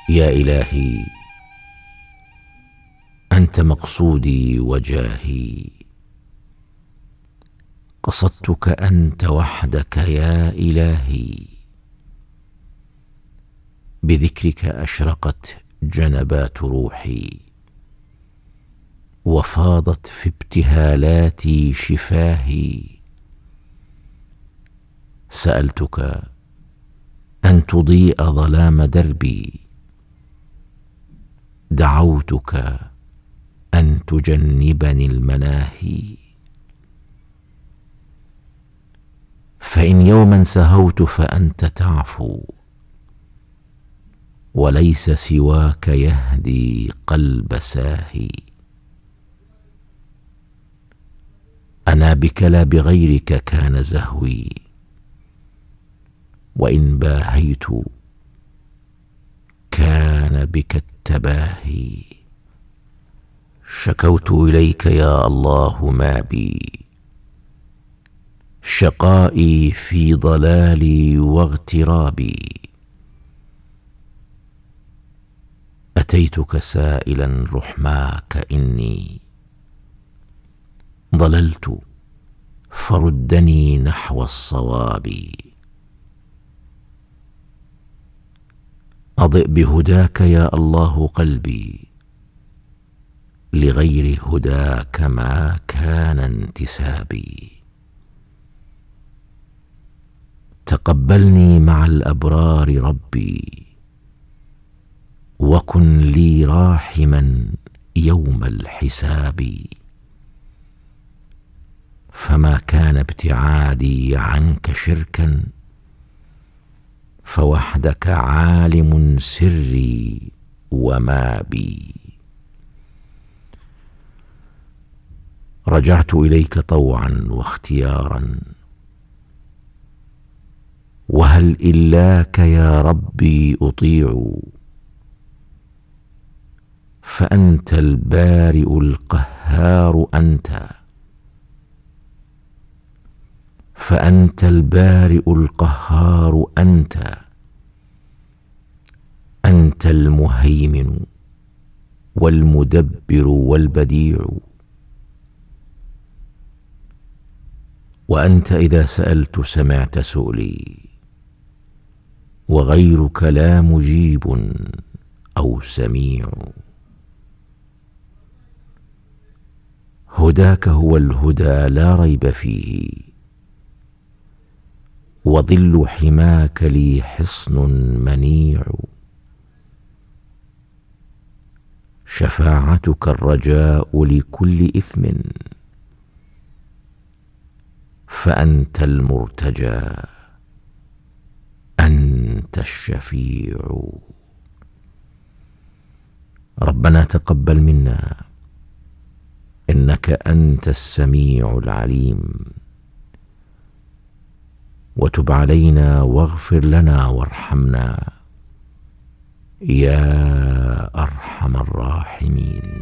يا إلهي، أنت مقصودي وجاهي، قصدتك أنت وحدك يا إلهي. بذكرك أشرقت جنبات روحي، وفاضت في ابتهالاتي شفاهي. سألتك أن تضيء ظلام دربي، دعوتك أن تجنبني المناهي. فإن يوما سهوت فأنت تعفو، وليس سواك يهدي قلب ساهي. أنا بك لا بغيرك كان زهوي، وإن باهيت كان بك التباهي. شكوت إليك يا الله ما بي، شقائي في ضلالي واغترابي. أتيتك سائلا رحماك إني ضللت، فردني نحو الصواب. أضئ بهداك يا الله قلبي، لغير هداك ما كان انتسابي. تقبلني مع الأبرار ربي، وكن لي راحما يوم الحساب. فما كان ابتعادي عنك شركا، فوحدك عالم سري وما بي. رجعت إليك طوعا واختيارا، وهل إلاك يا ربي أطيع. فأنت البارئ القهار أنت، فأنت البارئ القهار أنت. أنت المهيمن والمدبر والبديع. وأنت إذا سألت سمعت سؤلي، وغيرك لا مجيب أو سميع. هداك هو الهدى لا ريب فيه، وظل حماك لي حصن منيع. شفاعتك الرجاء لكل إثم، فأنت المرتجى، أنت الشفيع. ربنا تقبل منا، إنك أنت السميع العليم. وتب علينا واغفر لنا وارحمنا يا أرحم الراحمين.